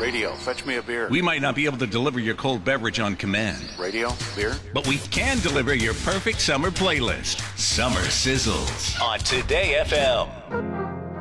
Radio, fetch me a beer. We might not be able to deliver your cold beverage on command. Radio, beer. But we can deliver your perfect summer playlist. Summer Sizzles on Today FM.